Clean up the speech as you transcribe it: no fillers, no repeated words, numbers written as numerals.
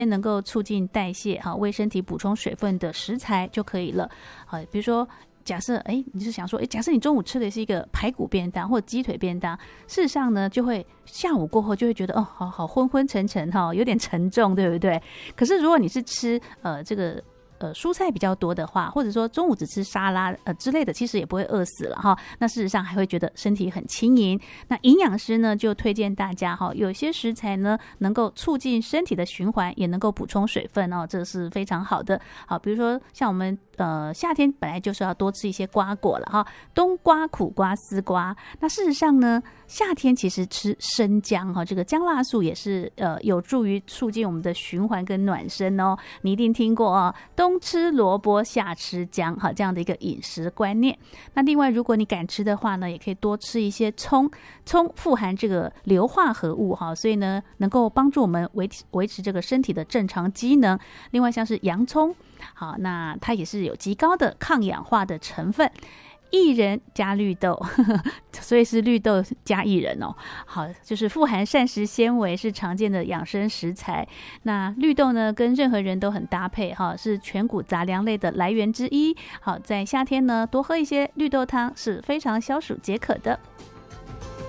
能够促进代谢为身体补充水分的食材就可以了。比如说假设你是想说假设你中午吃的是一个排骨便当或者鸡腿便当，事实上呢就会下午过后就会觉得好昏昏沉沉有点沉重，对不对？可是如果你是吃这个蔬菜比较多的话，或者说中午只吃沙拉之类的，其实也不会饿死了哈。那事实上还会觉得身体很轻盈。那营养师呢就推荐大家有些食材呢能够促进身体的循环，也能够补充水分这是非常好的。好，比如说像我们夏天本来就是要多吃一些瓜果了哈，冬瓜、苦瓜、丝瓜。那事实上呢，夏天其实吃生姜这个姜辣素也是有助于促进我们的循环跟暖身哦。你一定听过冬吃萝卜夏吃姜这样的一个饮食观念。那另外如果你敢吃的话呢，也可以多吃一些葱富含这个硫化合物所以呢能够帮助我们维持这个身体的正常机能。另外像是洋葱，好，那它也是有极高的抗氧化的成分。薏仁加绿豆所以是绿豆加薏仁好，就是富含膳食纤维，是常见的养生食材。那绿豆呢跟任何人都很搭配是全谷杂粮类的来源之一。好，在夏天呢多喝一些绿豆汤是非常消暑解渴的。